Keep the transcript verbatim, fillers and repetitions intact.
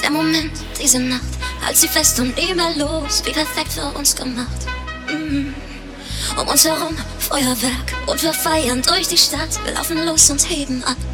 Der Moment, diese Nacht, halt sie fest und nie mehr los, wie perfekt für uns gemacht. Mhm. Um uns herum Feuerwerk und wir feiern durch die Stadt. Wir laufen los und heben ab.